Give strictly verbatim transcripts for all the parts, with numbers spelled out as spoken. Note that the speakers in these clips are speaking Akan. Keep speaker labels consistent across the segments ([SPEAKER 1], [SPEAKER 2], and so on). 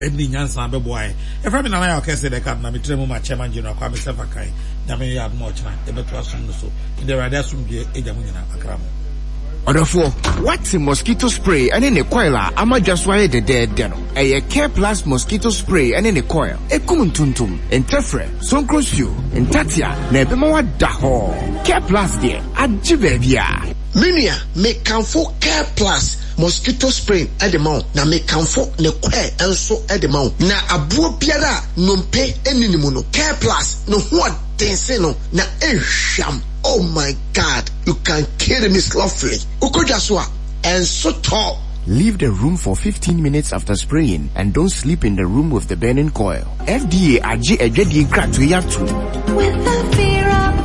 [SPEAKER 1] Ebni nyansa be boy. If I'm in an eye, say the cap, na mitremo ma chairman general, kwa misefa kai. Na me yard much na. Ebe to asum no so. In the radar sum die eja mu nyina akram.
[SPEAKER 2] Odofo, what's a mosquito spray and in a coil? Ama just why the dead deno. A Care Plus mosquito spray and in a coil. A kumuntuntum, and tefre, son cross you, and tatia, nebemawa daho. Care Plus dear, a jibebia.
[SPEAKER 3] Minia, make comfort Care Plus. Mosquito spray at the mount. Na me comfort ne kwe also at the mount. Na abuo biara nompe eninimuno. Care Plus no what no na eham. Oh my God, you can kill me softly. Ukojaswa and so tall.
[SPEAKER 2] Leave the room for fifteen minutes after spraying and don't sleep in the room with the burning coil. F D A ag ejedi nkra to yatu.
[SPEAKER 4] With the fear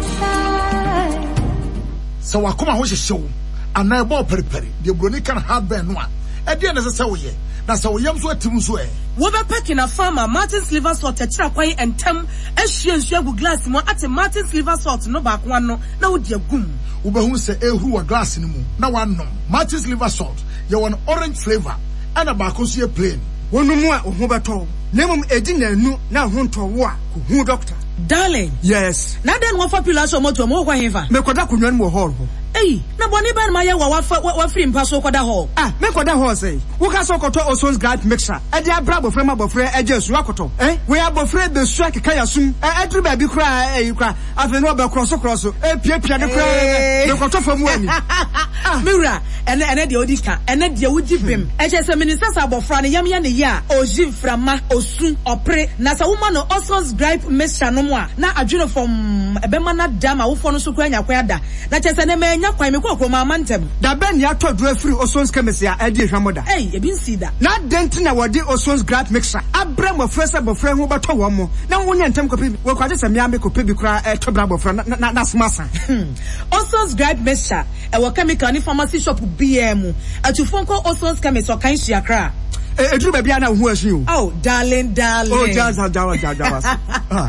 [SPEAKER 4] outside.
[SPEAKER 5] So wakoma ho hyehyɛ and na ebo periperi. The broni can hard burn no. E dey na se wo ye. Na se wo yam so atim so e.
[SPEAKER 6] Wo be packing a farmer Martin's liver salt tetra kwai entem ehwie nsu agu glass mo ate Martin's liver salt no back one no na wo dia gum.
[SPEAKER 5] Wo be hu se ehuru wa glass ni mu na wanom. Martin's liver salt you want orange flavor and a back so ye plain.
[SPEAKER 7] Wonu mu a ho beto. Nemum edi na nu na ho nto wo a ko hu doctor.
[SPEAKER 6] Darling.
[SPEAKER 7] Yes.
[SPEAKER 6] Na den wo popular so moto mo kwa hefa.
[SPEAKER 7] Me koda kunwan mu hall ho.
[SPEAKER 6] Hey, na boni ban ma ye wa wa free mpa so koda hall.
[SPEAKER 7] Ah, me koda hall say. Wo ka so koto Oson's gripe mixture. E dey abra bofre ma bofre e je su akoto. Eh? We abofre be su akeka yasum. E edru ba bi kra e kra. Afi no be cross cross. E pia pia de kra. Me koto famu ani.
[SPEAKER 6] Ah, Mira, ene ene de odika. Ene de wudi bim. E je se minister sa bofra ne yam ya ne ya. Oji frama, osun, opre. Na sa woman no Oson's gripe mixture no mo a. Na adwene from ebema na dama wo fo no so kwa nya kwa da. Na che se ne me kwai me kokro ma mantem
[SPEAKER 7] da ben ya to dura free Oson's chemistry a edi hwamoda
[SPEAKER 6] eh e bin see da
[SPEAKER 7] na dent na wodi Oson's gripe mixture abram ofresa bofra hu beto wo mo na wonya ntem kopi we kwaje se me kopi bi kra e to bra bofra na na smasa
[SPEAKER 6] Oson's gripe mixture e wo chemical ni pharmacy shop B M atufo nko Oson's chemistry kan hia kra
[SPEAKER 7] e eduru ba bia na hu asu
[SPEAKER 6] oh darling darling
[SPEAKER 7] oh jaza jaza jaza ah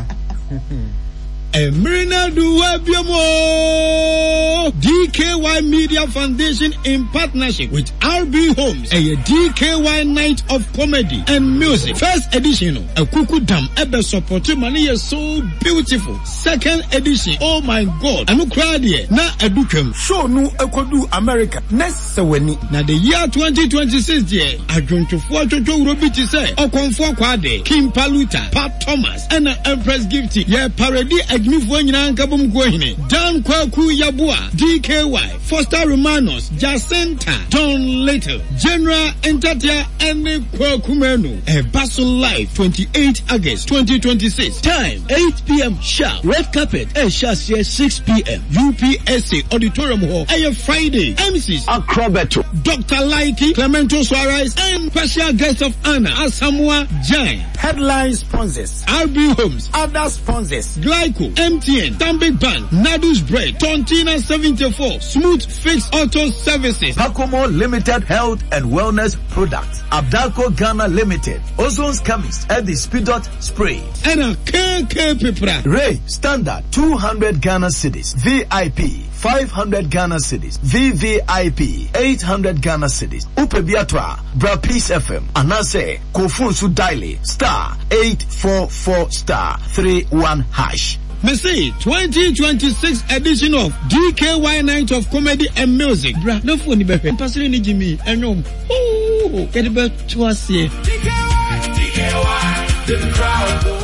[SPEAKER 1] Emirina Duwabiamo D K Y Media Foundation in partnership with R B Homes, a D K Y Night of Comedy and Music. First edition, a Kuku Dam Ebe support money is so beautiful. Second edition, oh my God, anu crowdie na edukem.
[SPEAKER 5] Show nu ekodu America. Next seweni.
[SPEAKER 1] Na the year twenty twenty-six year, adwontofo atwotwo urobiti say, okonfo kwade, Kim Paluta, Pat Thomas, and Empress Gifty. Ye parody Agnifu nyina nkabom gohine. Dan Kwaku Yabua, D K Y, Foster Romanos, Jacinta, Don Little, General Entatia, and Kwaku Menu. A Basel Live, twenty-eighth August twenty twenty-six. Time eight p m sharp. Red carpet and Shasia six p m U P S A Auditorium Hall. A Friday. M Cs
[SPEAKER 3] Acrobato,
[SPEAKER 1] Doctor Laiki, Clemento Suarez, and special guest of honor Asamoah Giant.
[SPEAKER 5] Headline sponsors
[SPEAKER 1] R B Homes,
[SPEAKER 5] other sponsors
[SPEAKER 1] Glyco, M T N, Tambik Bank, Nadus Bread, Tontina seventy-four, Smooth Fix Auto Services,
[SPEAKER 8] Pacomo Limited Health and Wellness Products, Abdalco Ghana Limited, Ozon's Chemist, Eddie Speedot Spray,
[SPEAKER 1] and a K K Pipra.
[SPEAKER 8] Ray Standard two hundred Ghana cedis, V I P five hundred Ghana cedis, V V I P eight hundred Ghana cedis, Upebiatwa, Bra Peace F M, Anase, Kofunsu Daily, star eight four four star three one hash.
[SPEAKER 1] Me say twenty twenty-six edition of D K Y Night of Comedy and Music. Bra, no phone be pe. Pastor ni Jimmy, enom. Oh, get back to us here. D K Y, D K Y, the crowd.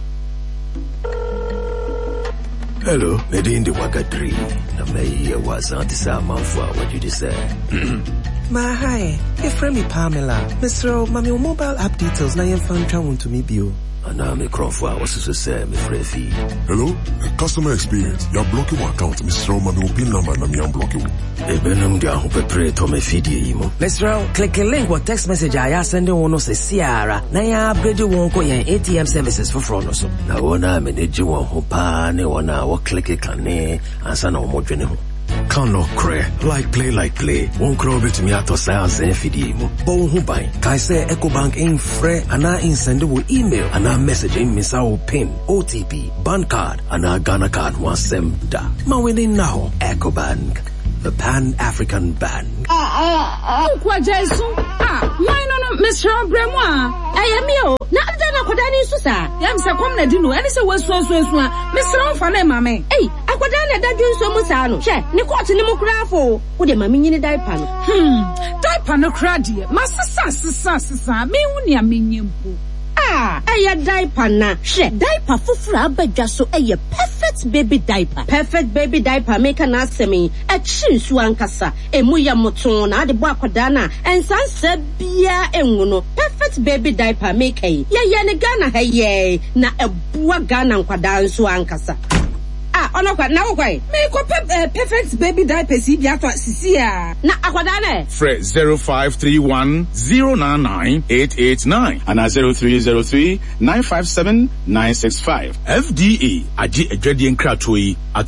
[SPEAKER 9] Hello, Medin the Wagatri. Na me was on the same for what you say.
[SPEAKER 10] Ma hi, your friend me Pamela. Mister Mami mobile app details na yen fan twa to me bio.
[SPEAKER 9] Ana me Crawford was to say me free fee.
[SPEAKER 11] Hello, the customer experience. You're blocking my account, Mister Mami pin number na me am blocking.
[SPEAKER 9] E benum dia ho pepre to me feed mo.
[SPEAKER 10] Mister click a link or text message I send one no se siara. Na ya upgrade won ko yen A T M services for fraud no so.
[SPEAKER 9] Na wona me de ji won ho pa ne wona wo click kan ne ansa na wo dwene ho. Can no cray, like play, like play. Won't crow bit me out of science and feed mo. Bon who buy. Kai say EcoBank in free and I in send email and I message in miss our pin, O T P, bank card, and I Ghana card one sem da. Ma winning now, EcoBank, the Pan-African Bank.
[SPEAKER 12] Ah, ah, ah, kwa Jesu. Ah, why no no Mister Bremwa, I am you. Na ada na kwada ni susa. Yam se kom na di no. Eni se wasu asu asu a. Mister Onfa na mame. Eh, akwada na da dwun so mu sa no. Hwe, ni court ni mu kura afo. Wo de mame nyini diaper no.
[SPEAKER 13] Hmm, diaper no kura de. Masasa sasa sasa. Me hu ni amenyempo.
[SPEAKER 12] Ah, eye diaper na. Hwe, diaper fufura abadwa so eye perfect baby diaper. Perfect baby diaper make na asemi. E chi nsu ankasa. Emu ya moton na ade bo akwada na. Ensansa bia enwu no. Perfect baby diaper make ye ye ne Ghana ha ye na ebua Ghana nkwada nsu ankasa. Ah, ono kwa na kwai.
[SPEAKER 13] Me ko perfect baby diaper si bia to sisi a.
[SPEAKER 12] Na akwada na.
[SPEAKER 14] Fred zero five three one zero nine nine eight eight nine and zero three zero three nine five seven nine six five. F D A aji edwade nkrato yi ato